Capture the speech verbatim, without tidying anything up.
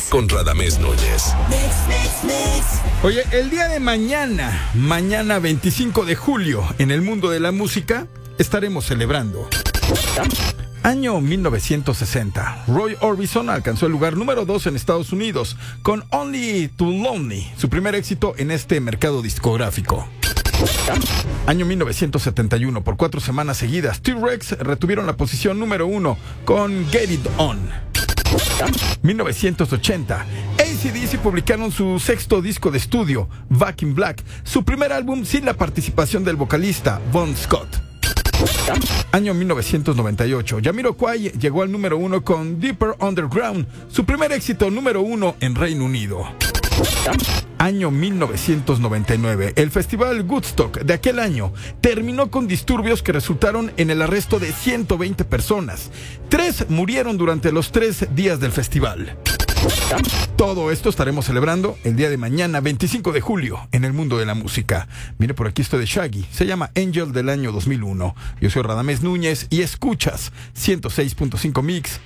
con Radamés Núñez. Oye, el día de mañana, mañana veinticinco de julio, en el mundo de la música, estaremos celebrando. Año mil novecientos sesenta. Roy Orbison alcanzó el lugar número dos en Estados Unidos con Only Too Lonely, su primer éxito en este mercado discográfico. Año mil novecientos setenta y uno. Por cuatro semanas seguidas, T-Rex retuvieron la posición número uno con Get It On. mil novecientos ochenta. A C D C publicaron su sexto disco de estudio, Back in Black, su primer álbum sin la participación del vocalista Bon Scott. Año mil novecientos noventa y ocho. Jamiroquai llegó al número uno con Deeper Underground, su primer éxito número uno en Reino Unido. Año mil novecientos noventa y nueve. El festival Woodstock de aquel año terminó con disturbios que resultaron en el arresto de ciento veinte personas. Tres murieron durante los tres días del festival. Todo esto estaremos celebrando el día de mañana, veinticinco de julio, en el mundo de la música. Mire, por aquí estoy de Shaggy. Se llama Angel, del año dos mil uno. Yo soy Radamés Núñez y escuchas ciento seis punto cinco Mix